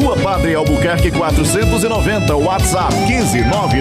Rua Padre Albuquerque 490, WhatsApp 15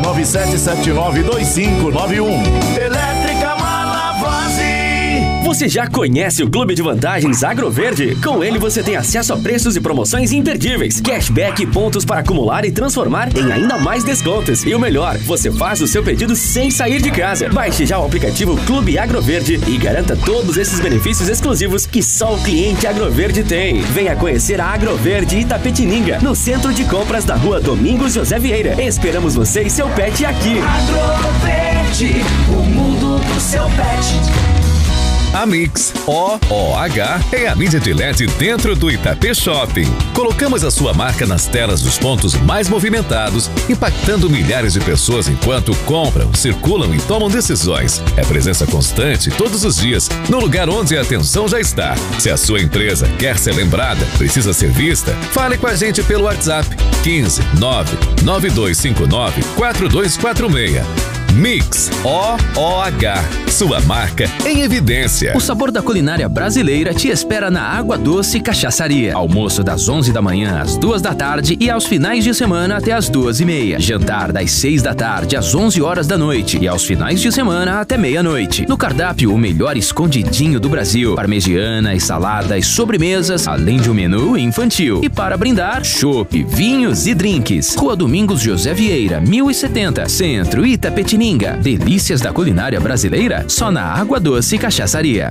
997792591. Elétrica Malavase. Você já conhece o Clube de Vantagens Agroverde? Com ele você tem acesso a preços e promoções imperdíveis, cashback e pontos para acumular e transformar em ainda mais descontos. E o melhor, você faz o seu pedido sem sair de casa. Baixe já o aplicativo Clube Agroverde e garanta todos esses benefícios exclusivos que só o cliente Agroverde tem. Venha conhecer a Agroverde Itapetininga, no centro de compras da Rua Domingos José Vieira. Esperamos você e seu pet aqui. Agroverde, o mundo do seu pet. A Mix, OOH, é a mídia de LED dentro do Itapê Shopping. Colocamos a sua marca nas telas dos pontos mais movimentados, impactando milhares de pessoas enquanto compram, circulam e tomam decisões. É presença constante todos os dias, no lugar onde a atenção já está. Se a sua empresa quer ser lembrada, precisa ser vista, fale com a gente pelo WhatsApp 15 99259 4246. Mix, OOH, sua marca em evidência. O sabor da culinária brasileira te espera na Água Doce Cachaçaria. Almoço das 11 da manhã às 2 da tarde e aos finais de semana até às 2:30. Jantar das 6 da tarde às 11 horas da noite e aos finais de semana até meia-noite. No cardápio, o melhor escondidinho do Brasil. Parmegiana, saladas, sobremesas, além de um menu infantil. E para brindar, chopp, vinhos e drinks. Rua Domingos José Vieira, 1070, Centro, Itapetininga. Delícias da culinária brasileira, só na Água Doce Cachaçaria.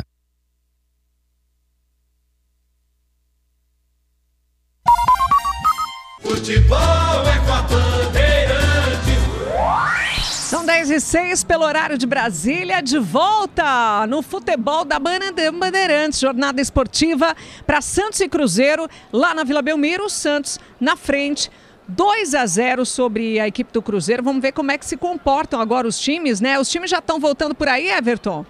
Futebol é com a Bandeirantes. São 10:06 pelo horário de Brasília, de volta no futebol da Bandeirantes, jornada esportiva para Santos e Cruzeiro, lá na Vila Belmiro. O Santos na frente, 2-0 sobre a equipe do Cruzeiro. Vamos ver como é que se comportam agora os times, né? Os times já estão voltando por aí, Everton?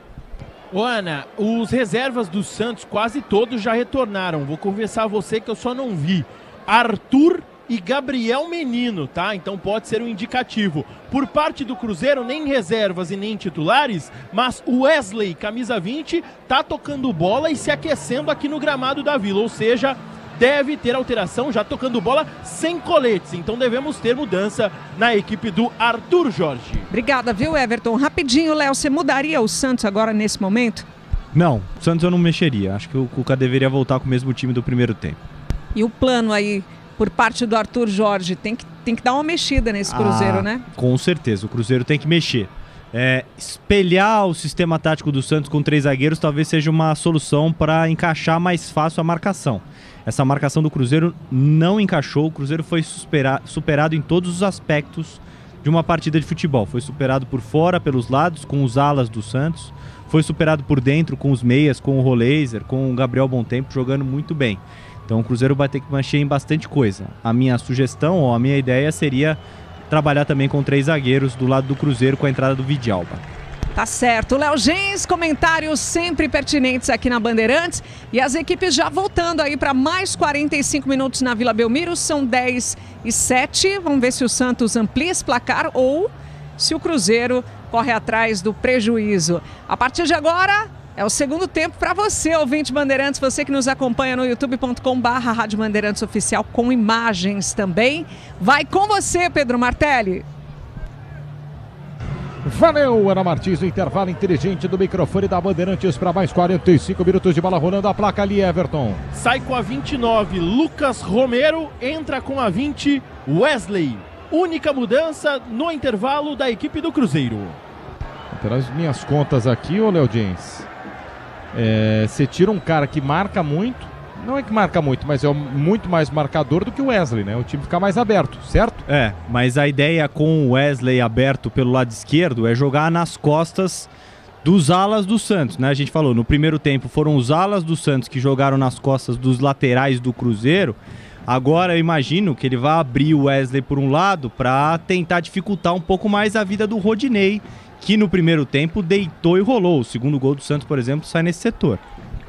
Ana, os reservas do Santos quase todos já retornaram. Vou confessar a você que eu só não vi Arthur e Gabriel Menino, tá? Então pode ser um indicativo. Por parte do Cruzeiro, nem reservas e nem titulares, mas o Wesley, camisa 20, tá tocando bola e se aquecendo aqui no gramado da Vila, ou seja, deve ter alteração, já tocando bola sem coletes. Então devemos ter mudança na equipe do Arthur Jorge. Obrigada, viu, Everton? Rapidinho, Léo, você mudaria o Santos agora nesse momento? Não, o Santos eu não mexeria. Acho que o Cuca deveria voltar com o mesmo time do primeiro tempo. E o plano aí, por parte do Arthur Jorge, tem que dar uma mexida nesse Cruzeiro, né? Com certeza, o Cruzeiro tem que mexer. Espelhar o sistema tático do Santos com 3 zagueiros talvez seja uma solução para encaixar mais fácil a marcação. Essa marcação do Cruzeiro não encaixou, o Cruzeiro foi superado em todos os aspectos de uma partida de futebol. Foi superado por fora, pelos lados, com os alas do Santos, foi superado por dentro com os meias, com o Roleiser, com o Gabriel Bontempo jogando muito bem. Então o Cruzeiro vai ter que mexer em bastante coisa. A minha sugestão, ou a minha ideia seria trabalhar também com 3 zagueiros do lado do Cruzeiro com a entrada do Vidalba. Tá certo. Léo Gens, comentários sempre pertinentes aqui na Bandeirantes. E as equipes já voltando aí para mais 45 minutos na Vila Belmiro. São 10:07. Vamos ver se o Santos amplia esse placar ou se o Cruzeiro corre atrás do prejuízo. A partir de agora é o segundo tempo para você, ouvinte Bandeirantes, você que nos acompanha no youtube.com/Rádio Bandeirantes Oficial, com imagens também. Vai com você, Pedro Martelli. Valeu, Ana Martins, no intervalo inteligente do microfone da Bandeirantes para mais 45 minutos de bola rolando. A placa ali, Everton. Sai com a 29, Lucas Romero, entra com a 20, Wesley. Única mudança no intervalo da equipe do Cruzeiro. Pelas minhas contas aqui, ô Léo Gens, você tira um cara que marca muito, não é que marca muito, mas é muito mais marcador do que o Wesley, né? O time fica mais aberto, certo? Mas a ideia com o Wesley aberto pelo lado esquerdo é jogar nas costas dos alas do Santos, né? A gente falou, no primeiro tempo foram os alas do Santos que jogaram nas costas dos laterais do Cruzeiro. Agora eu imagino que ele vai abrir o Wesley por um lado para tentar dificultar um pouco mais a vida do Rodinei, que no primeiro tempo deitou e rolou. O segundo gol do Santos, por exemplo, sai nesse setor.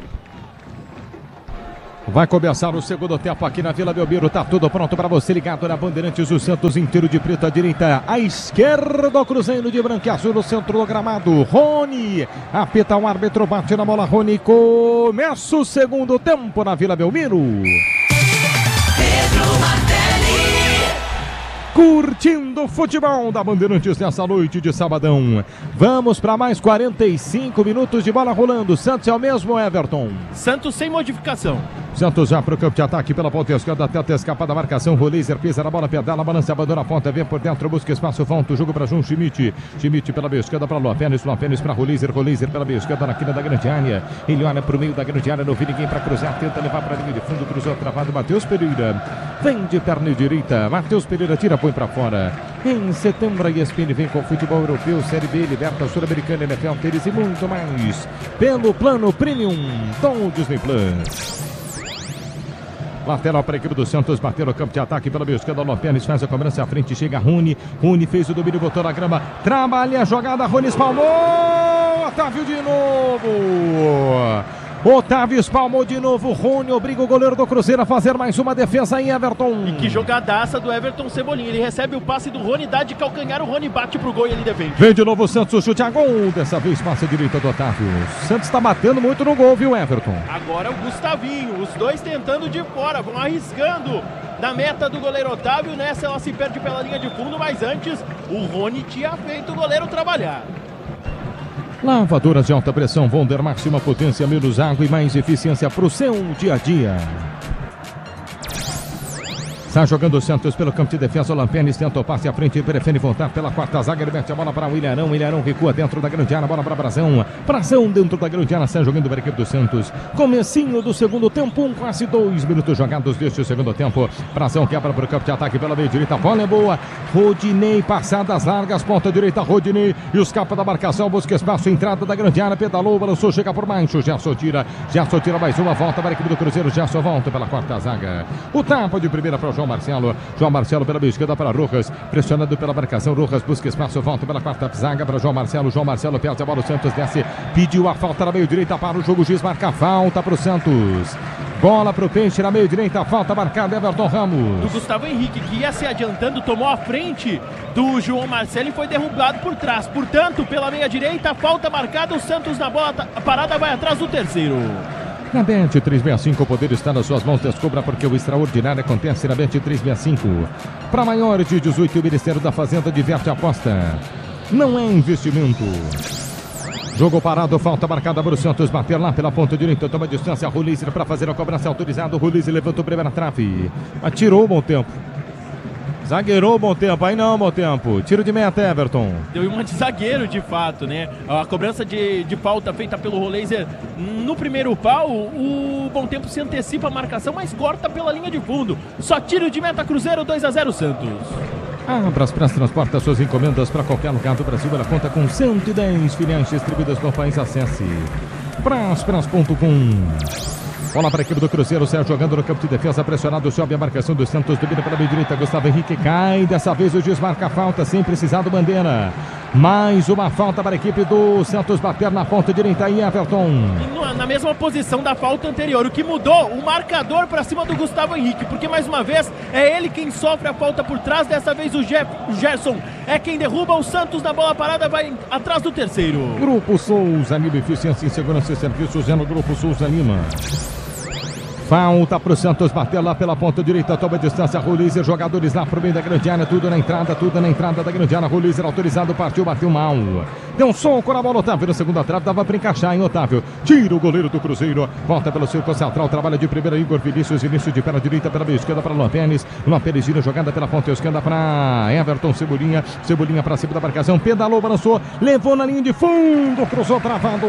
Vai começar o segundo tempo aqui na Vila Belmiro. Tá tudo pronto para você ligado na Bandeirantes. O Santos inteiro de preto à direita, à esquerda, o Cruzeiro de branco e azul no centro do gramado. Rony apita o árbitro, bate na bola. Rony, começa o segundo tempo na Vila Belmiro. Pedro curtindo o futebol da Bandeirantes nessa noite de sabadão. Vamos para mais 45 minutos de bola rolando. Santos é o mesmo, Everton? Santos sem modificação. Santos já para o campo de ataque pela ponta esquerda, tenta escapar da marcação. Roleiser pisa na bola, pedala, balança, abandona a ponta, vem por dentro, busca espaço, volta o jogo para João Schmidt. Schmidt pela meia esquerda para Lopenes para Roleiser, Roleiser pela meia esquerda na quina da grande área. Ele olha para o meio da grande área, não vê ninguém para cruzar, tenta levar para a linha de fundo, cruzou travado, Matheus Pereira. Vem de perna direita, Matheus Pereira tira, põe para fora. Em setembro a ESPN vem com o futebol europeu, Série B, Libertadores, Sul-Americana, NFL, tênis e muito mais. Pelo plano Premium do Disney Plus. Lateral para a equipe do Santos, bateu no campo de ataque pela meia esquerda, Lopenes faz a cobrança à frente, chega Rony, Rony fez o domínio, botou na grama, trabalha a jogada, Rony espalmou, Otávio de novo, Otávio espalmou de novo, Rony obriga o goleiro do Cruzeiro a fazer mais uma defesa aí, Everton. E que jogadaça do Everton Cebolinha, ele recebe o passe do Rony, dá de calcanhar, o Rony bate pro gol e ele defende. Vem de novo o Santos, o chute a gol, dessa vez passa a direita do Otávio. O Santos está batendo muito no gol, viu, Everton? Agora o Gustavinho, os dois tentando de fora, vão arriscando na meta do goleiro Otávio, nessa ela se perde pela linha de fundo, mas antes o Rony tinha feito o goleiro trabalhar. Lavadoras de alta pressão, Wonder, máxima potência, menos água e mais eficiência para o seu dia a dia. Está jogando o Santos pelo campo de defesa, o Lampenes tenta o passe à frente, prefere voltar pela quarta zaga, ele mete a bola para o Ilharão, Ilharão recua dentro da grande área, bola para Brazão, Brazão dentro da grande área, está jogando para a equipe do Santos, comecinho do segundo tempo, quase 2 minutos jogados deste segundo tempo, Brazão quebra para o campo de ataque pela meia direita, bola é boa, Rodinei, passadas largas, ponta direita, Rodinei, e os capas da marcação, busca espaço, entrada da grande área, pedalou, balançou, chega por baixo, Gerson tira mais uma, volta para a equipe do Cruzeiro, Gerson volta pela quarta zaga, o tapa de primeira para o João Marcelo pela meia esquerda para Rojas, pressionado pela marcação, Rojas busca espaço, volta pela quarta zaga para João Marcelo perde a bola, o Santos desce, pediu a falta na meia direita para o jogo, juiz marca a falta para o Santos. Bola para o Peixe na meia direita, falta marcada, Everton Ramos. Do Gustavo Henrique, que ia se adiantando, tomou a frente do João Marcelo e foi derrubado por trás. Portanto, pela meia direita, falta marcada, o Santos na bola parada vai atrás do terceiro. Na Bet 365, o poder está nas suas mãos, descubra porque o extraordinário acontece na Bet 365. Para maiores de 18, o Ministério da Fazenda diverte a aposta. Não é investimento. Jogo parado, falta marcada para o Santos bater lá pela ponta direita, toma distância, Roleiser para fazer a cobrança autorizada, Roleiser levantou a primeira trave, atirou bom tempo. Zagueirou bom tempo, aí não bom tempo. Tiro de meta, Everton. Deu uma de zagueiro, de fato, né? A cobrança de falta feita pelo Roleiser no primeiro pau, o bom tempo se antecipa a marcação, mas corta pela linha de fundo. Só tiro de meta, Cruzeiro, 2-0 Santos. Abras Pras transporta suas encomendas para qualquer lugar do Brasil. Ela conta com 110 filiais distribuídas no país. Acesse Praspras.com. Bola para a equipe do Cruzeiro, Sérgio jogando no campo de defesa, pressionado, sobe a marcação do Santos, domina pela meia direita, Gustavo Henrique cai, dessa vez o juiz marca a falta, sem precisar do bandeira. Mais uma falta para a equipe do Santos bater na ponta direita aí, Everton. Na mesma posição da falta anterior, o que mudou, o marcador para cima do Gustavo Henrique, porque mais uma vez é ele quem sofre a falta por trás, dessa vez o Gerson é quem derruba, o Santos na bola parada vai atrás do terceiro. Grupo Souza Lima, eficiência em segurança e serviços, é no Grupo Souza Lima. Falta para o Santos bater lá pela ponta direita, toma distância, Roleiser, jogadores lá pro meio da grande área, tudo na entrada da grande área, Roleiser autorizado, partiu, bateu mal. Deu um soco na bola, Otávio na segunda trave, dava para encaixar em Otávio. Tira o goleiro do Cruzeiro, volta pelo círculo central, trabalha de primeira, Igor Vinícius, início de perna direita pela meia esquerda para Lopenes, Lopenes gira, jogada pela ponta esquerda para Everton Cebolinha, Cebolinha para cima da marcação, pedalou, balançou, levou na linha de fundo, cruzou, travado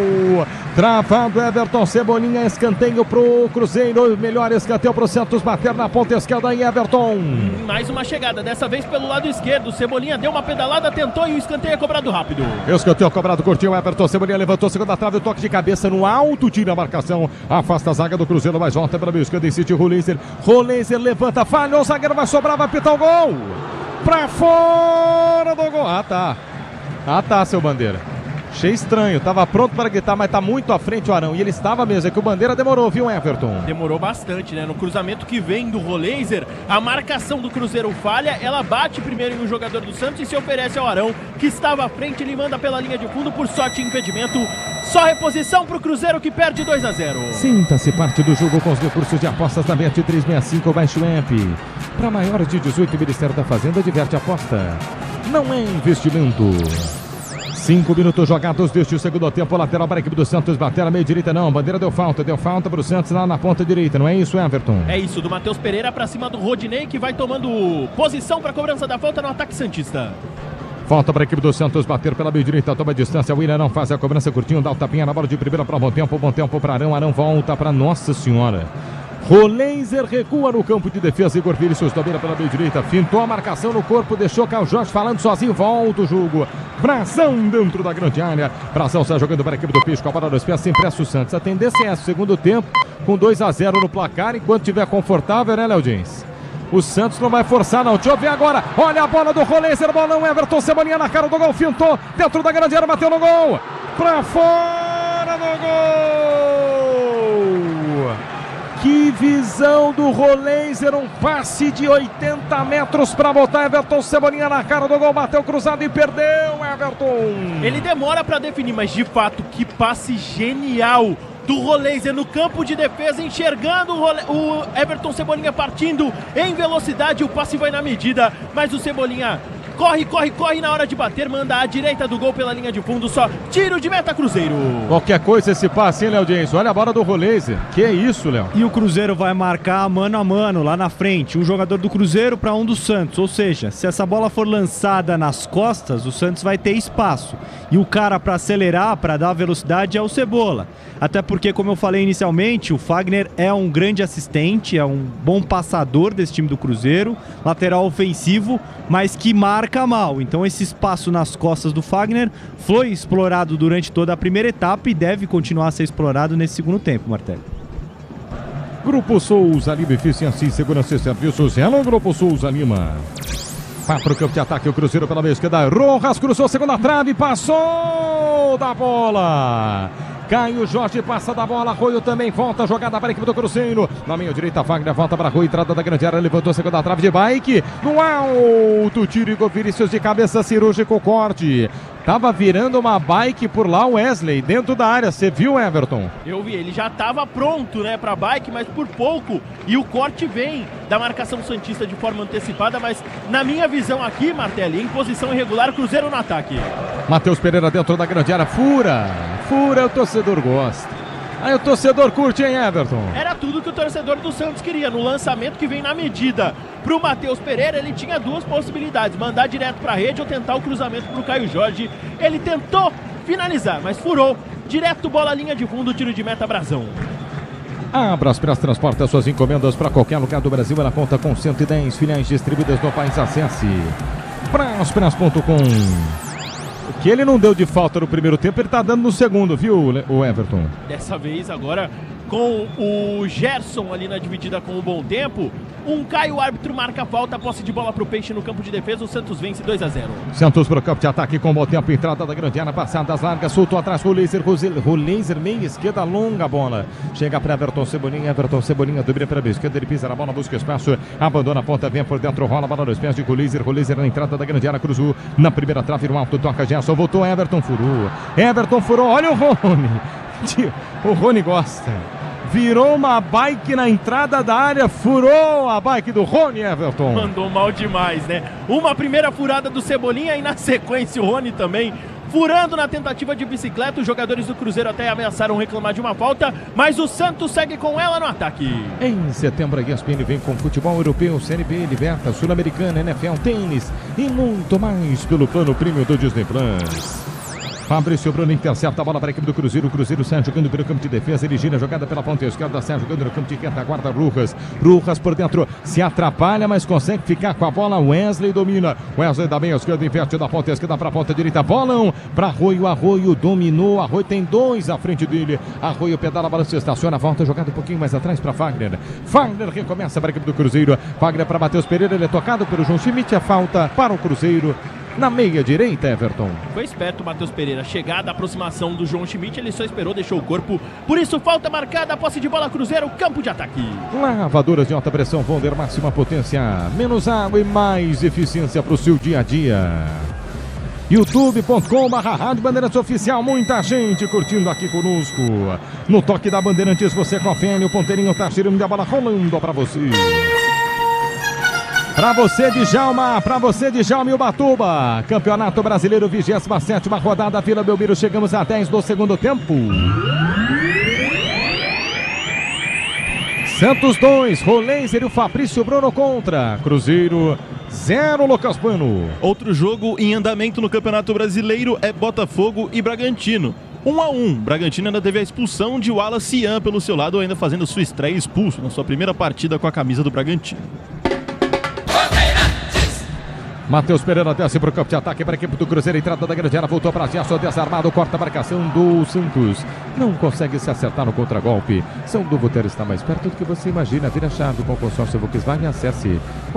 Everton Cebolinha, escanteio pro Cruzeiro, melhor escanteio pro Santos bater na ponta esquerda em Everton. Mais uma chegada, dessa vez pelo lado esquerdo, Cebolinha deu uma pedalada, tentou e o escanteio é cobrado rápido. Escanteio cobrado, curtiu, Everton Cebolinha levantou, segunda trave, o toque de cabeça no alto, tira a marcação, afasta a zaga do Cruzeiro, mas volta pela meia esquerda, insiste Roleiser, levanta, falhou, o zagueiro vai sobrar, vai pitar o gol, pra fora do gol, ah tá, seu Bandeira. Achei estranho, tava pronto para gritar, mas tá muito à frente o Arão. E ele estava mesmo, é que o Bandeira demorou, viu, Everton? Demorou bastante, né? No cruzamento que vem do Roleiser, a marcação do Cruzeiro falha, ela bate primeiro em um jogador do Santos e se oferece ao Arão, que estava à frente, ele manda pela linha de fundo, por sorte impedimento. Só reposição pro Cruzeiro que perde 2-0. Sinta-se parte do jogo com os recursos de apostas da Bet365 Baixo App. Para maiores de 18, o Ministério da Fazenda diverte a aposta. Não é investimento. 5 minutos jogados deste segundo tempo. Lateral para a equipe do Santos. Bater a meia direita não. Bandeira deu falta para o Santos lá na ponta direita. Não é isso, Everton? É isso, do Matheus Pereira para cima do Rodinei, que vai tomando posição para a cobrança da falta no ataque santista. Falta para a equipe do Santos bater pela meia direita, toma a distância. O Willian não faz a cobrança curtinho, dá o tapinha na bola de primeira para bom tempo para Arão. Arão volta para Nossa Senhora. Roleiser recua no campo de defesa. Igor Vinícius domina pela meia direita, fintou a marcação no corpo, deixou Caio Jorge falando sozinho. Volta o jogo. Brazão dentro da grande área. Brazão está jogando para a equipe do Peixe com a bola nos pés, sem pressa o Santos. A tendência é essa, segundo tempo, com 2-0 no placar, enquanto estiver confortável, né, Léo Dins? O Santos não vai forçar, não. Deixa eu ver agora. Olha a bola do Roleiser. Bolão. Everton Cebolinha na cara do gol. Fintou dentro da grande área. Bateu no gol. Pra fora do gol. Que visão do Roleiser. Um passe de 80 metros para botar Everton Cebolinha na cara do gol. Bateu cruzado e perdeu, Everton. Ele demora para definir, mas de fato, que passe genial do Roleiser no campo de defesa, enxergando o Everton Cebolinha partindo em velocidade. O passe vai na medida, mas o Cebolinha corre na hora de bater, manda à direita do gol pela linha de fundo, só tiro de meta Cruzeiro. Qualquer coisa esse passe, hein, Léo Diniz? Olha a bola do Roleiser. Que é isso, Léo? E o Cruzeiro vai marcar mano a mano lá na frente, um jogador do Cruzeiro para um do Santos, ou seja, se essa bola for lançada nas costas, o Santos vai ter espaço. E o cara para acelerar, para dar velocidade é o Cebola. Até porque, como eu falei inicialmente, o Fagner é um grande assistente, é um bom passador desse time do Cruzeiro, lateral ofensivo, mas que marca mal. Então esse espaço nas costas do Fagner foi explorado durante toda a primeira etapa e deve continuar a ser explorado nesse segundo tempo, Martelli. Grupo Souza Lima, eficiência e segurança e serviços. Hello, Grupo Souza Lima. Vai para o campo de ataque, o Cruzeiro pela meia esquerda. Rojas cruzou, segunda trave, passou da bola. Caio Jorge passa da bola, Arroio também volta, jogada para a equipe do Cruzeiro. Na meia direita, Wagner volta para Arroio, entrada da grande área, levantou a segunda trave de bike. No alto, tiro Igor Vinícius de cabeça, cirúrgico corte. Tava virando uma bike por lá, o Wesley, dentro da área. Você viu, Everton? Eu vi, ele já estava pronto, né, para bike, mas por pouco. E o corte vem da marcação santista de forma antecipada, mas na minha visão aqui, Martelli, em posição irregular, Cruzeiro no ataque. Matheus Pereira dentro da grande área, fura, o torcedor gosta. Aí o torcedor curte, hein, Everton? Era tudo que o torcedor do Santos queria. No lançamento que vem na medida pro Matheus Pereira, ele tinha duas possibilidades: mandar direto pra rede ou tentar o cruzamento pro Caio Jorge. Ele tentou finalizar, mas furou. Direto, bola, linha de fundo, tiro de meta, Brazão. A Braspress transporta suas encomendas para qualquer lugar do Brasil. Ela conta com 110 filiais distribuídas no país. Acesse braspress.com. O que ele não deu de falta no primeiro tempo, ele tá dando no segundo, viu, o Everton? Dessa vez, agora, com o Gerson ali na dividida com o bom tempo, um Caio, o árbitro marca a falta, posse de bola pro Peixe no campo de defesa, o Santos vence 2-0. Santos pro campo de ataque com bom tempo, entrada da grande área, passadas largas, soltou atrás, Roleiser, meia esquerda, longa bola. Chega para Everton Cebolinha dobra para a esquerda, ele pisa na bola, busca espaço, abandona a ponta, vem por dentro, rola a bola nos pés de Roleiser na entrada da grande área, cruzou na primeira trave, no alto, toca Gerson, voltou, Everton furou, olha o Rony. O Rony gosta. Virou uma bike na entrada da área, furou a bike do Rony, Everton. Mandou mal demais, né? Uma primeira furada do Cebolinha e na sequência o Rony também furando na tentativa de bicicleta. Os jogadores do Cruzeiro até ameaçaram reclamar de uma falta, mas o Santos segue com ela no ataque. Em setembro, a ESPN vem com futebol europeu, CNB, Liberta, Sul-Americana, NFL, tênis e muito mais pelo plano premium do Disney Plus. Fabrício Bruno intercepta a bola para a equipe do Cruzeiro. O Cruzeiro sai jogando pelo campo de defesa. Ele gira a jogada pela ponta esquerda. Sai jogando no campo de retaguarda. Rojas por dentro. Se atrapalha, mas consegue ficar com a bola. Wesley domina. Wesley da meia esquerda. Inverte da ponta esquerda para a ponta direita. Bolão para Arroio. Arroio dominou. Arroio tem dois à frente dele. Arroio pedala, balança, estaciona. Volta jogada um pouquinho mais atrás para Fagner. Fagner recomeça para a equipe do Cruzeiro. Fagner para Matheus Pereira. Ele é tocado pelo João Schmidt. A falta para o Cruzeiro. Na meia direita, Everton. Foi esperto o Matheus Pereira. Chegada, aproximação do João Schmidt, ele só esperou, deixou o corpo. Por isso, falta marcada, posse de bola, Cruzeiro, campo de ataque. Lavadoras de alta pressão, Volder, máxima potência. Menos água e mais eficiência para o seu dia a dia. youtube.com/Rádio Bandeirantes Oficial. Muita gente curtindo aqui conosco. No toque da Bandeirantes, você confere, o ponteirinho tá girando, a bola rolando pra você. Pra você, Djalma e Ubatuba. Campeonato Brasileiro, 27ª rodada, Vila Belmiro. Chegamos a 10 do segundo tempo. Santos 2, Roleiser e o Fabrício Bruno contra. Cruzeiro 0, Lucas Pano. Outro jogo em andamento no Campeonato Brasileiro é Botafogo e Bragantino. 1-1. Bragantino ainda teve a expulsão de Wallace Ian pelo seu lado, ainda fazendo sua estreia, expulso na sua primeira partida com a camisa do Bragantino. Matheus Pereira desce para o campo de ataque para a equipe do Cruzeiro. Entrada da grande área, voltou para Gerson, desarmado, corta a marcação do Santos. Não consegue se acertar no contragolpe. São do Botelho está mais perto do que você imagina. Vira chave com o consórcio Volkswagen. Acesse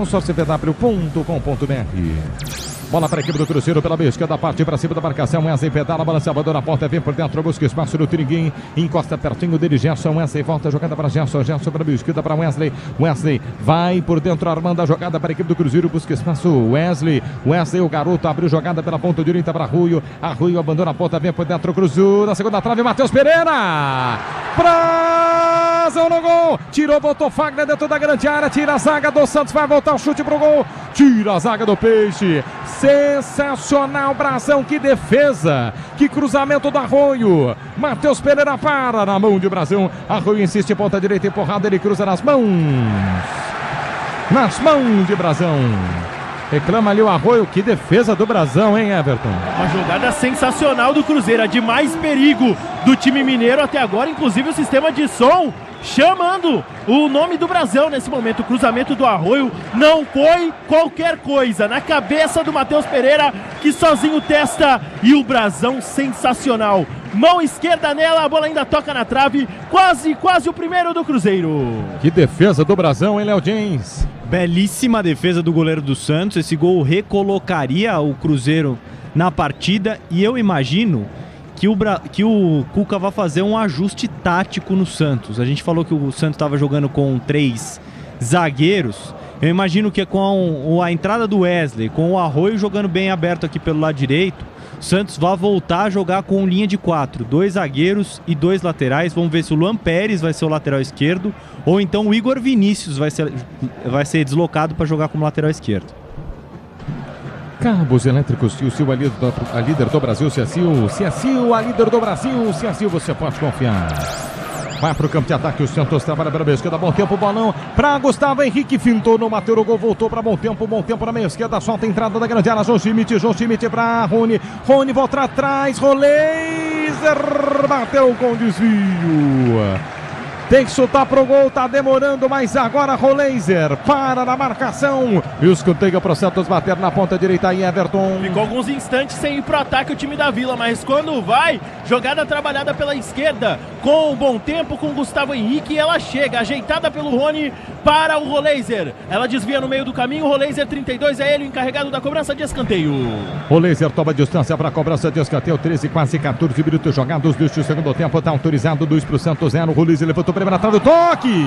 consórciovw.com.br. Bola para a equipe do Cruzeiro pela meia esquerda, parte para cima da marcação. Wesley pedala, balanceador na porta, vem por dentro, busca espaço no Tiringuim, encosta pertinho dele, Gerson. Wesley volta a jogada para Gerson, Gerson para a meia esquerda para Wesley. Wesley vai por dentro, armando a jogada para a equipe do Cruzeiro, busca espaço. Wesley, o garoto abriu jogada pela ponta direita para Arroio. Arroio abandona a ponta, vem por dentro, Cruzeiro na segunda trave, Matheus Pereira. Brazão no gol, tirou, botou Fagner dentro da grande área, tira a zaga do Santos, vai voltar o chute pro gol, tira a zaga do Peixe. Sensacional, Brazão, que defesa, que cruzamento do Arroio. Matheus Pereira para na mão de Brazão. Arroio insiste, ponta direita empurrada, ele cruza nas mãos de Brazão. Reclama ali o Arroio, que defesa do Brazão, hein, Everton? Uma jogada sensacional do Cruzeiro, a de mais perigo do time mineiro até agora, inclusive o sistema de som chamando o nome do Brazão nesse momento. O cruzamento do Arroio não foi qualquer coisa, na cabeça do Matheus Pereira, que sozinho testa, e o Brazão sensacional. Mão esquerda nela, a bola ainda toca na trave, quase o primeiro do Cruzeiro. Que defesa do Brazão, hein, Léo James? Belíssima defesa do goleiro do Santos. Esse gol recolocaria o Cruzeiro na partida, e eu imagino que o Cuca vai fazer um ajuste tático no Santos. A gente falou que o Santos estava jogando com 3 zagueiros. Eu imagino que com a entrada do Wesley, com o Arroio jogando bem aberto aqui pelo lado direito, o Santos vai voltar a jogar com linha de 4, 2 zagueiros e 2 laterais. Vamos ver se o Luan Pérez vai ser o lateral esquerdo, ou então o Igor Vinícius vai ser deslocado para jogar como lateral esquerdo. Cabos elétricos Ciacil, a líder do Brasil, Ciacil, a líder do Brasil, Ciacil, você pode confiar. Vai para o campo de ataque, o Santos trabalha pela meia esquerda, bom tempo, bolão para Gustavo Henrique, fintou no Mateu, o gol, voltou para bom tempo na meia esquerda, solta a entrada da grande área, João Schmidt para Rony volta atrás, Roleiser, bateu com desvio. Tem que chutar pro gol, tá demorando, mas agora Roleiser para na marcação. E o escanteio pro Santos bater na ponta direita aí, Everton. Ficou alguns instantes sem ir pro ataque o time da Vila, mas quando vai, jogada trabalhada pela esquerda, com um bom tempo com o Gustavo Henrique, e ela chega, ajeitada pelo Rony para o Roleiser. Ela desvia no meio do caminho, o Roleiser 32 é ele o encarregado da cobrança de escanteio. Roleiser toma distância para a cobrança de escanteio, 13, quase 14 minutos jogados deste segundo tempo, tá autorizado, 2 pro Santos, 0, o Roleiser levantou primeira trave, o toque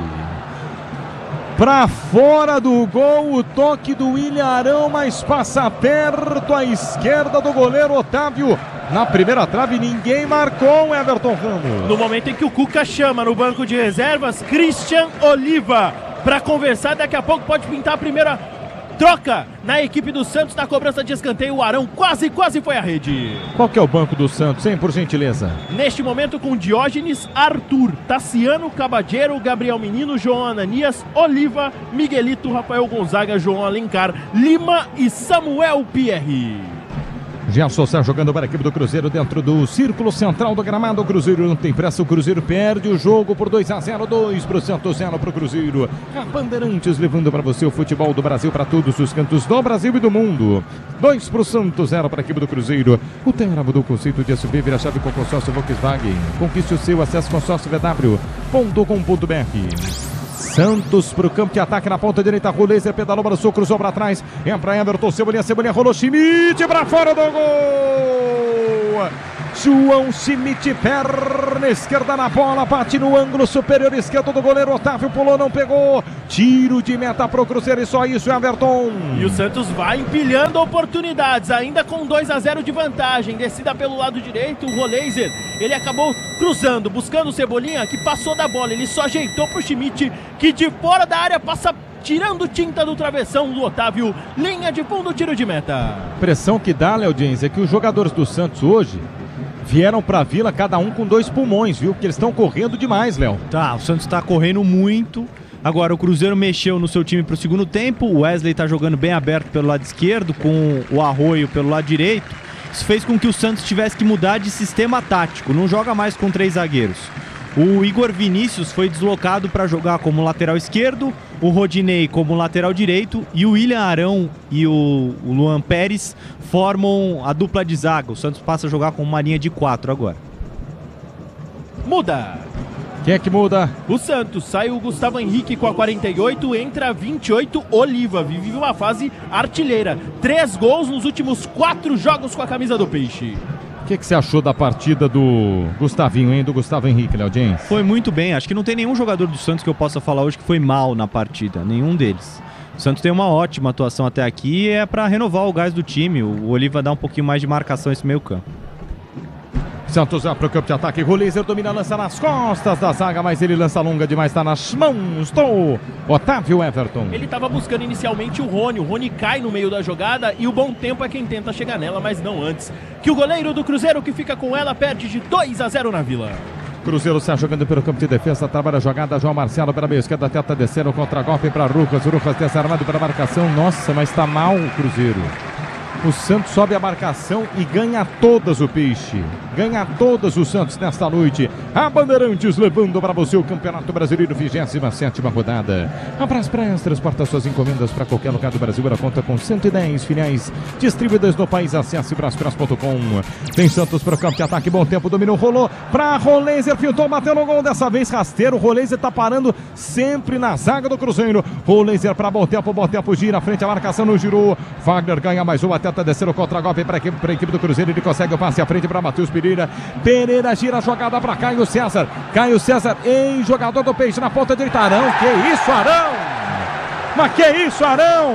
para fora do gol, o toque do Ilharão, mas passa perto à esquerda do goleiro Otávio. Na primeira trave ninguém marcou, Everton Ramos. No momento em que o Cuca chama no banco de reservas Christian Oliva para conversar, daqui a pouco pode pintar a primeira troca na equipe do Santos na cobrança de escanteio. O Arão quase foi à rede. Qual que é o banco do Santos, hein, por gentileza? Neste momento com Diógenes, Arthur, Tassiano, Cabageiro, Gabriel Menino, João Ananias, Oliva, Miguelito, Rafael Gonzaga, João Alencar, Lima e Samuel Pierre. Gelson está jogando para a equipe do Cruzeiro dentro do círculo central do gramado. O Cruzeiro não tem pressa, o Cruzeiro perde o jogo por 2-0, 2 para o Santos, 0 para o Cruzeiro. A Bandeirantes levando para você o futebol do Brasil para todos os cantos do Brasil e do mundo. 2 para o Santos, 0 para a equipe do Cruzeiro. O Terra mudou o conceito de SUV, vira chave com consórcio Volkswagen. Conquiste o seu, acesse consórciovw.com.br. Santos para o campo de ataque na ponta direita, Roleiser pedalou para o sul, cruzou para trás, entra Everton, Cebolinha, rolou Schmidt para fora do gol. João Schmidt perde perna esquerda na bola, bate no ângulo superior esquerdo do goleiro Otávio, pulou, não pegou. Tiro de meta pro Cruzeiro e só isso, Everton. E o Santos vai empilhando oportunidades, ainda com 2-0 de vantagem. Descida pelo lado direito, o Roleiser, ele acabou cruzando, buscando o Cebolinha, que passou da bola. Ele só ajeitou pro Schmidt, que de fora da área passa tirando tinta do travessão do Otávio. Linha de fundo, tiro de meta. Pressão que dá, Léo Diniz, é que os jogadores do Santos hoje vieram pra Vila, cada um com 2 pulmões, viu? Porque eles estão correndo demais, Léo. Tá, o Santos tá correndo muito. Agora, o Cruzeiro mexeu no seu time pro segundo tempo. O Wesley tá jogando bem aberto pelo lado esquerdo, com o Arroio pelo lado direito. Isso fez com que o Santos tivesse que mudar de sistema tático. Não joga mais com 3 zagueiros. O Igor Vinícius foi deslocado para jogar como lateral esquerdo, o Rodinei como lateral direito e o William Arão e o Luan Pérez formam a dupla de zaga. O Santos passa a jogar com uma linha de 4 agora. Muda! Quem é que muda? O Santos, sai o Gustavo Henrique com a 48, entra a 28, Oliva, vive uma fase artilheira. 3 gols nos últimos 4 jogos com a camisa do Peixe. O que você achou da partida do Gustavinho, hein? Do Gustavo Henrique, Léo Diniz? Foi muito bem, acho que não tem nenhum jogador do Santos que eu possa falar hoje que foi mal na partida, nenhum deles. O Santos tem uma ótima atuação até aqui e é para renovar o gás do time. O Oliva dá um pouquinho mais de marcação nesse meio campo. Santos vai pro campo de ataque, Roleiser domina, lança nas costas da zaga, mas ele lança longa demais, tá nas mãos do Otávio Everton. Ele estava buscando inicialmente o Rony cai no meio da jogada e o Bom Tempo é quem tenta chegar nela, mas não antes. Que o goleiro do Cruzeiro que fica com ela perde de 2-0 na Vila. Cruzeiro sai jogando pelo campo de defesa, trabalha a jogada, João Marcelo pela meia esquerda, tenta descer o contra-golpe para Rucas desarmado para a marcação, nossa, mas tá mal o Cruzeiro. O Santos sobe a marcação e ganha todas o Peixe. Ganha todas o Santos nesta noite. A Bandeirantes levando para você o Campeonato Brasileiro, 27ª rodada. A Braspress transporta suas encomendas para qualquer lugar do Brasil. Ela conta com 110 filiais distribuídas no país. Acesse braspress.com. Tem Santos para o campo de ataque. Bom tempo, dominou, rolou para Roleiser. Pintou, bateu no gol. Dessa vez rasteiro. O Roleiser está parando sempre na zaga do Cruzeiro. Roleiser para Bom tempo gira. Frente à marcação, não girou. Wagner ganha mais uma. Tenta descer o contra-golpe para a equipe do Cruzeiro. Ele consegue o passe à frente para Matheus Pereira. Pereira gira a jogada para Caio César. Caio César em jogador do Peixe na ponta direita. Arão, que isso, Arão? Mas que isso, Arão?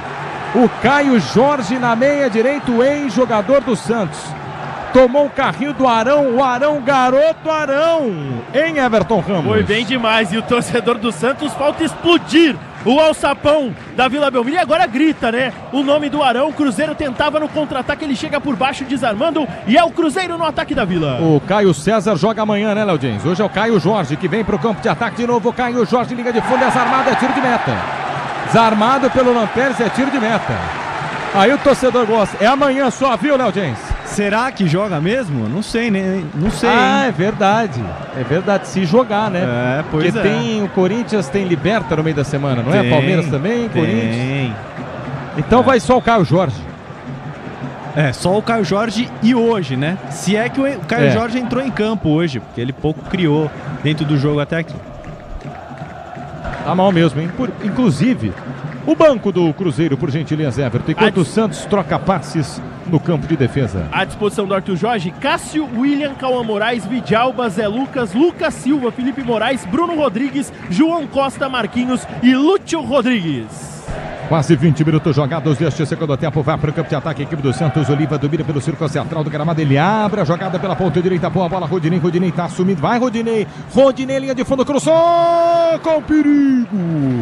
O Caio Jorge na meia direita, em jogador do Santos. Tomou o carrinho do Arão, o Arão, garoto Arão, em Everton Ramos. Foi bem demais, e o torcedor do Santos falta explodir o alçapão da Vila Belmiro, e agora grita, né? O nome do Arão. O Cruzeiro tentava no contra-ataque, ele chega por baixo desarmando, e é o Cruzeiro no ataque da Vila. O Caio César joga amanhã, né, Léo Diniz? Hoje é o Caio Jorge que vem pro campo de ataque de novo. O Caio Jorge, liga de fundo, desarmado, é tiro de meta. Desarmado pelo Lampérez, é tiro de meta. Aí o torcedor gosta. É amanhã só, viu, Léo Diniz? Será que joga mesmo? Não sei, né? Não sei. Ah, é verdade. É verdade, se jogar, né? É, pois porque tem o Corinthians, tem Liberta no meio da semana, não é? Palmeiras também, Corinthians. Então vai só o Caio Jorge. É, só o Caio Jorge e hoje, né? Se é que o Caio Jorge entrou em campo hoje, porque ele pouco criou dentro do jogo até aqui. Tá mal mesmo, hein? Inclusive, o banco do Cruzeiro, por gentileza, Everton, enquanto o Santos troca passes no campo de defesa. À disposição do Arthur Jorge, Cássio, William, Cauã Moraes, Vidalba, Zé Lucas, Lucas Silva, Felipe Moraes, Bruno Rodrigues, João Costa, Marquinhos e Lúcio Rodrigues. Quase 20 minutos jogados deste segundo tempo. Vai para o campo de ataque, a equipe do Santos. Oliva domina pelo círculo central do gramado. Ele abre a jogada pela ponta direita. Boa bola, Rodinei. Rodinei está assumindo. Vai, Rodinei. Rodinei, linha de fundo, cruzou com perigo.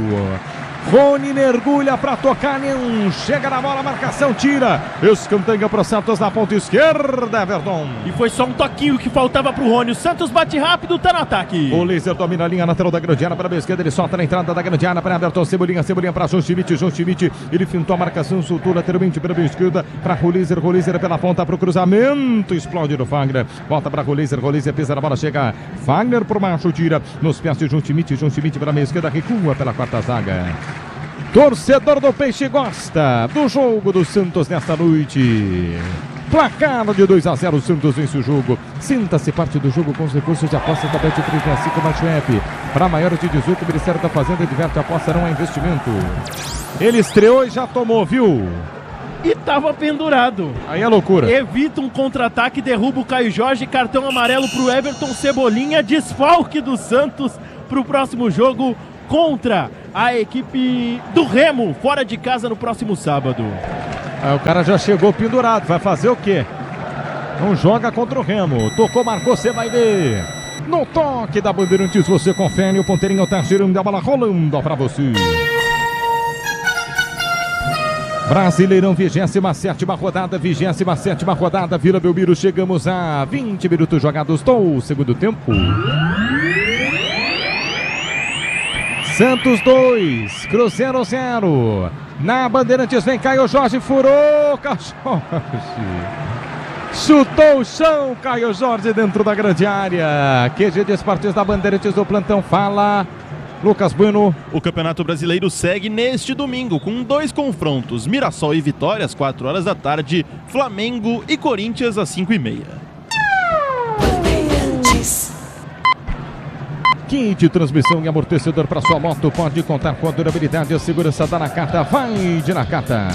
Rony mergulha para tocar, não chega na bola, marcação, tira, escanteia para o Santos na ponta esquerda, Everton. E foi só um toquinho que faltava para o Rony, o Santos bate rápido, tá no ataque. O Laser domina a linha lateral da grande área para a esquerda, ele solta na entrada da grande área para Everton, Cebolinha para João Schmidt, ele fintou a marcação, soltou lateralmente pela esquerda para o Laser pela ponta para o cruzamento, explode no Fagner, volta para o Laser pisa na bola, chega Fagner por baixo, tira nos pés de João Schmidt para a esquerda, recua pela quarta zaga. Torcedor do Peixe gosta do jogo do Santos nesta noite. Placar de 2-0, o Santos vence o jogo. Sinta-se parte do jogo com os recursos de apostas da Bet35 mais app. Para maiores de 18, o Ministério da Fazenda diverte a aposta, não é investimento. Ele estreou e já tomou, viu? e tava pendurado. Aí é loucura. Evita um contra-ataque, derruba o Caio Jorge, cartão amarelo pro Everton Cebolinha, desfalque do Santos pro próximo jogo contra a equipe do Remo, fora de casa no próximo sábado. Aí o cara já chegou pendurado, vai fazer o quê? Não joga contra o Remo. Tocou, marcou, você vai ver. No toque da Bandeirantes, você confere. O ponteirinho tá girando, a bola rolando pra você. Brasileirão, 27ª rodada, 27ª rodada, Vila Belmiro. Chegamos a 20 minutos jogados do segundo tempo. Santos 2, Cruzeiro 0. Na Bandeirantes vem Caio Jorge, furou, Caio Jorge. Chutou o chão, Caio Jorge dentro da grande área. QG de Esportes da Bandeirantes do plantão, fala Lucas Bueno. O Campeonato Brasileiro segue neste domingo com 2 confrontos: Mirassol e Vitória às 4 horas da tarde, Flamengo e Corinthians às 5h30. Kit de transmissão e amortecedor para sua moto, pode contar com a durabilidade e a segurança da Nakata. Vai de Nakata.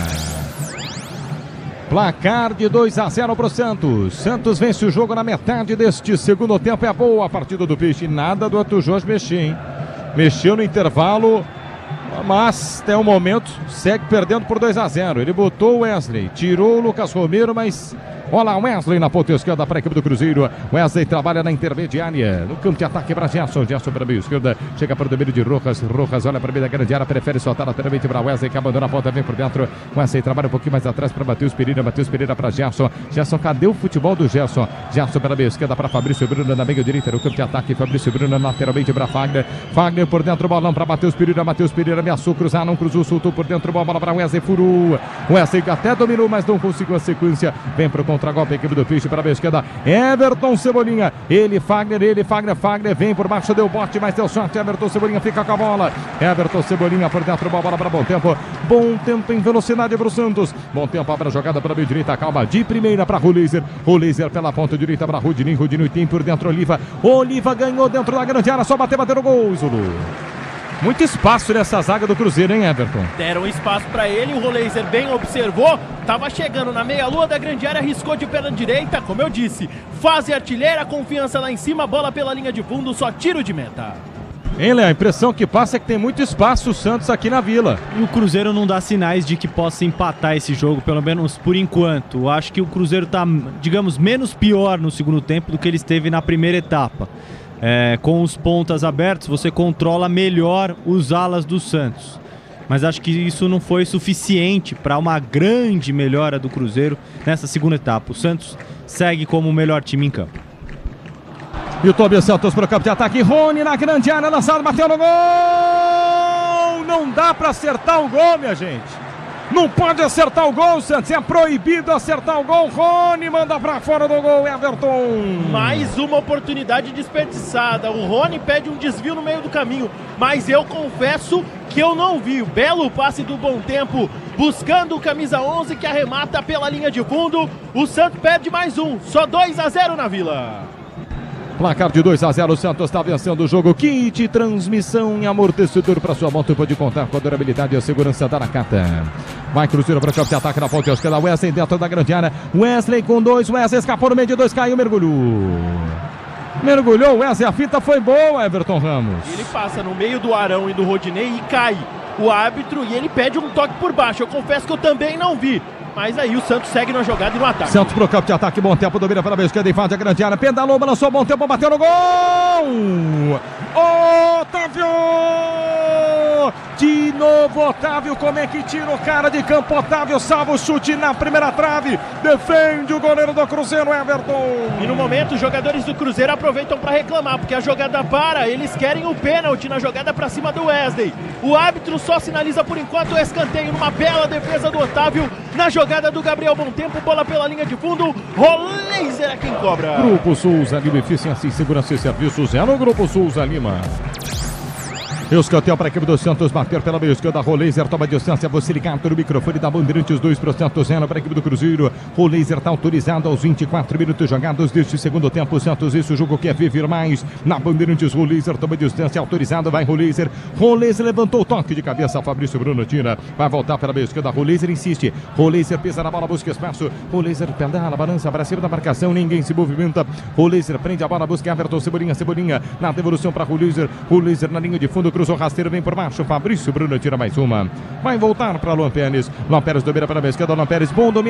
Placar de 2-0 para o Santos. Santos vence o jogo na metade deste segundo tempo. É boa a partida do Peixe. Nada do Arthur Jorge mexer, hein? Mexeu no intervalo, mas até o momento segue perdendo por 2-0. Ele botou o Wesley, tirou o Lucas Romero, mas olha lá, Wesley na ponta esquerda para a equipe do Cruzeiro. Wesley trabalha na intermediária. No campo de ataque para Gerson. Gerson para a meia esquerda. Chega para o domínio de Rojas. Rojas olha para a meia da grande área. Prefere soltar lateralmente para Wesley, que abandona a ponta, vem por dentro. Wesley trabalha um pouquinho mais atrás para Matheus Pereira. Matheus Pereira para Gerson. Gerson, cadê o futebol do Gerson? Gerson para a meia esquerda para Fabrício Bruno na meia direita. No campo de ataque, Fabrício Bruno lateralmente para Fagner. Fagner por dentro, bolão para Matheus Pereira. Matheus Pereira ameaçou cruzar, não cruzou, soltou por dentro, bola para Wesley, furou. Wesley até dominou, mas não conseguiu a sequência. Vem para o contra-golpe a equipe do Peixe para a esquerda. Everton Cebolinha. Ele, Fagner, vem por baixo, deu bote, mas deu sorte. Everton Cebolinha fica com a bola. Everton Cebolinha por dentro, bola para Bom Tempo. Bom Tempo em velocidade para o Santos. Bom Tempo para a jogada para a meia direita, calma, de primeira para Ruleiser. Ruleiser pela ponta direita para Rudinei. Rudinei tem por dentro Oliva. Oliva ganhou dentro da grande área, só bateu o gol, Zulu. Muito espaço nessa zaga do Cruzeiro, hein, Everton? Deram espaço para ele, o Roleiser bem observou, tava chegando na meia-lua da grande área, arriscou de perna direita, como eu disse, fase artilheira, confiança lá em cima, bola pela linha de fundo, só tiro de meta. Hein, Léo? A impressão que passa é que tem muito espaço o Santos aqui na Vila. E o Cruzeiro não dá sinais de que possa empatar esse jogo, pelo menos por enquanto. Eu acho que o Cruzeiro tá, digamos, menos pior no segundo tempo do que ele esteve na primeira etapa. Com os pontas abertos, você controla melhor os alas do Santos. Mas acho que isso não foi suficiente para uma grande melhora do Cruzeiro nessa segunda etapa. O Santos segue como o melhor time em campo. E o Tobias Santos para o campo de ataque. Rony na grande área, lançado, bateu no gol! Não dá para acertar o gol, minha gente. Não pode acertar o gol, Santos. É proibido acertar o gol. Rony manda pra fora do gol, Everton. Mais uma oportunidade desperdiçada. O Rony pede um desvio no meio do caminho, mas eu confesso que eu não vi. O belo passe do Bom Tempo, buscando o camisa 11 que arremata pela linha de fundo. O Santos perde mais um. Só 2-0 na Vila. Placar de 2-0, o Santos está vencendo o jogo. Kit, transmissão e amortecedor para sua moto. Pode contar com a durabilidade e a segurança da Nakata. Vai Cruzeiro para o campo de ataque na ponte esquerda. Wesley dentro da grande área. Wesley com 2. Wesley escapou no meio de 2. Caiu, mergulhou. Wesley, a fita foi boa, Everton Ramos. Ele passa no meio do Arão e do Rodinei e cai. O árbitro e ele pede um toque por baixo. Eu confesso que eu também não vi. Mas aí o Santos segue na jogada e no ataque. Santos pro campo de ataque, Bom Tempo, domina para a esquerda, invade a grande área, pedalou, balançou, Bom Tempo, bateu no gol! Otávio! De novo, Otávio, como é que tira o cara de campo? Otávio salva o chute na primeira trave, defende o goleiro do Cruzeiro, Everton. E no momento, os jogadores do Cruzeiro aproveitam para reclamar, porque a jogada para, eles querem o pênalti na jogada para cima do Wesley. O árbitro só sinaliza por enquanto o escanteio, numa bela defesa do Otávio, na jogada do Gabriel Bom Tempo, bola pela linha de fundo, Roleiser é quem cobra. Grupo Souza Lima, eficiência e segurança e serviços é no Grupo Souza Lima. Escanteio para a equipe do Santos, bater pela meia esquerda, Roleiser toma distância, você ligado no microfone da Bandeirantes, 2-0 para a equipe do Cruzeiro. Roleiser está autorizado aos 24 minutos jogados deste segundo tempo. Santos, esse jogo quer viver mais na Bandeirantes. Roleiser toma distância, autorizado, vai Roleiser. Roleiser levantou o toque de cabeça, Fabrício Bruno tira, vai voltar pela meia esquerda, Roleiser insiste, Roleiser pisa na bola, busca espaço, Roleiser pedala, balança para cima da marcação, ninguém se movimenta, Roleiser prende a bola, busca Everton, Cebolinha, na devolução para Roleiser, Roleiser na linha de fundo, cruzou rasteiro, vem por baixo, Fabrício Bruno tira mais uma, vai voltar para Luan Pérez domina para a esquerda, Luan Pérez, bom domínio.